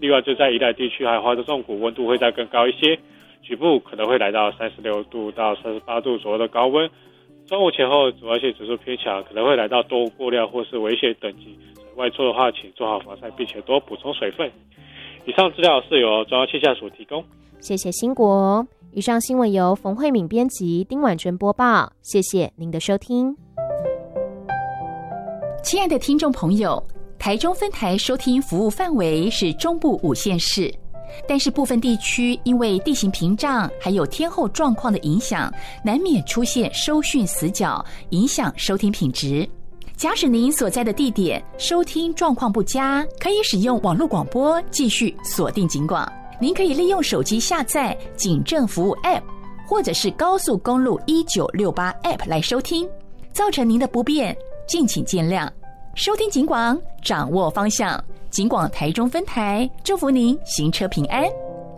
另外就在宜兰地区还有花东纵谷温度会再更高一些，局部可能会来到36度到38度左右的高温。中午前后紫外线指数偏强，可能会来到多过量或是危险等级。外出的话，请做好防晒，并且多补充水分。以上资料是由中央气象署提供。 谢谢兴国。以上新闻由冯慧敏编辑，丁婉珍播报。谢谢您的收听。 亲爱的听众朋友，台中分台收听服务范围是中部5县市，但是部分地区因为地形屏障还有天候状况的影响，难免出现收讯死角，影响收听品质。假使您所在的地点收听状况不佳，可以使用网络广播继续锁定警广。您可以利用手机下载警政服务 App， 或者是高速公路1968 App 来收听。造成您的不便，敬请见谅。收听警广，掌握方向。警广台中分台，祝福您行车平安。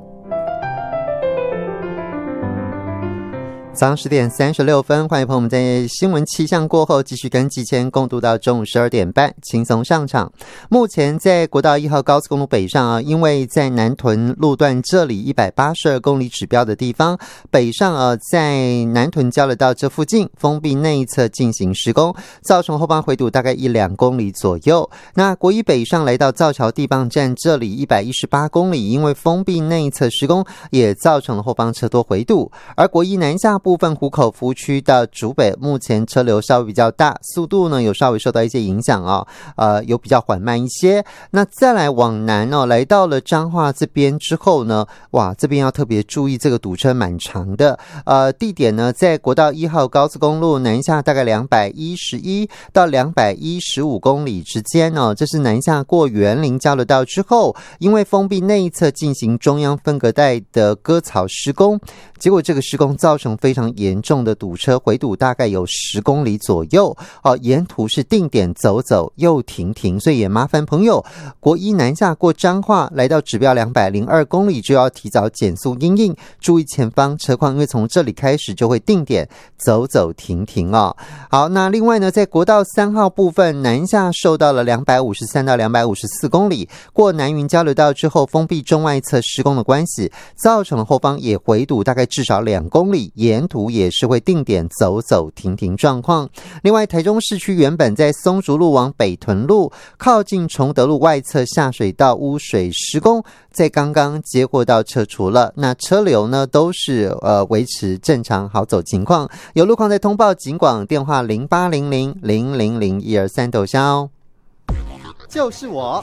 早上10点36分，欢迎朋友们在新闻气象过后继续跟季谦共读到中午12点半，轻松上场。目前在国道1号高速公路北上因为在南屯路段这里182公里指标的地方，北上在南屯交流道这附近封闭内侧进行施工，造成后方回堵大概1-2公里左右。那国一北上来到造桥地磅站这里118公里，因为封闭内侧施工也造成了后方车多回堵。而国一南下部分湖口服务区到竹北，目前车流稍微比较大，速度呢有稍微受到一些影响有比较缓慢一些。那再来往南来到了彰化这边之后呢，哇，这边要特别注意这个堵车蛮长的。地点呢在国道1号高速公路南下大概211到215公里之间这是南下过园林交流道之后，因为封闭内侧进行中央分隔带的割草施工，结果这个施工造成非常严重的堵车，回堵大概有10公里左右沿途是定点走走又停停，所以也麻烦朋友国一南下过彰化来到指标202公里就要提早减速因应，注意前方车况，因为从这里开始就会定点走走停停好，那另外呢，在国道3号部分南下受到了253到254公里，过南云交流道之后封闭中外侧施工的关系，造成了后方也回堵大概至少2公里，沿途也是会定点走走停停状况。另外台中市区原本在松竹路往北屯路靠近崇德路外侧下水道污水施工，在刚刚接获到撤除了，那车流呢都是维持正常好走情况。有路况在通报警广电话0800000123斗销。就是我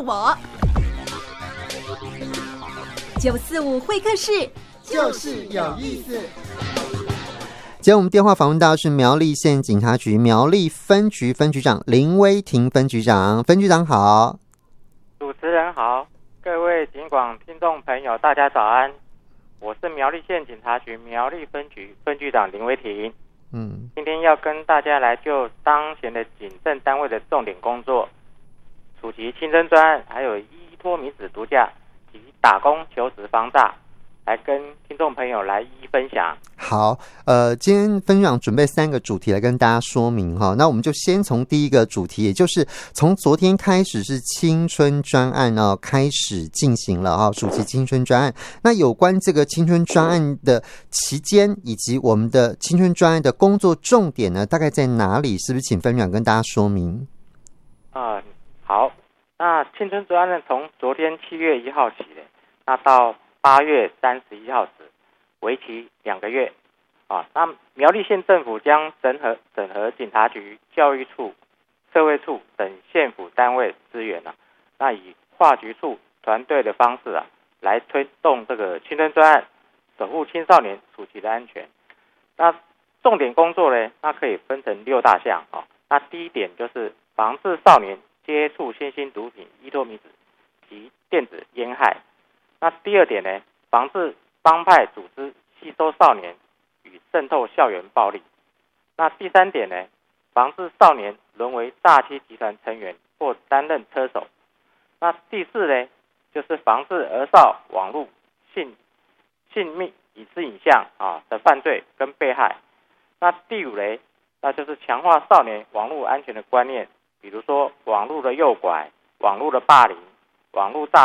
945会客室就是有意思。今天我们电话访问到是苗栗县警察局苗栗分局分局长林威霆分局长。分局长好。 主持人好，各位警广听众朋友大家早安，我是苗栗县警察局苗栗分局分局长林威霆。今天要跟大家来就当前的警政单位的重点工作，处级清侦专案，还有依托民子毒驾及打工求职防诈，来跟听众朋友来一一分享。 好，今天分局长准备3个主题来跟大家说明那我们就先从第一个主题，也就是从昨天开始是青春专案开始进行了暑期青春专案。那有关这个青春专案的期间以及我们的青春专案的工作重点呢，大概在哪里？是不是请分局长跟大家说明？ 好，那青春专案呢，从昨天7月1号起的，那到8月31号止，为期2个月。那苗栗县政府将整合警察局、教育处、社会处等县府单位资源那以跨局处团队的方式来推动这个青春专案，守护青少年处期的安全。那重点工作呢，那可以分成6大项那第一点就是防治少年接触新兴毒品、依托迷子及电子烟害。那第二点呢，防治帮派组织吸收少年与渗透校园暴力。那第三点呢，防治少年沦为诈欺集团成员或担任车手。那第四呢，就是防治儿少网络性密隐私影像的犯罪跟被害。那第五呢，那就是强化少年网络安全的观念，比如说网络的诱拐、网络的霸凌、网络诈